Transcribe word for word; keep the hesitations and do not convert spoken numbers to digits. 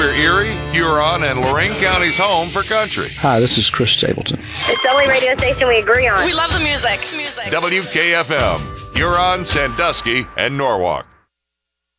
We're Erie, Huron, and Lorain County's home for country. Hi, this is Chris Stapleton. It's the only radio station we agree on. We love the music. music. W K F M, Huron, Sandusky, and Norwalk.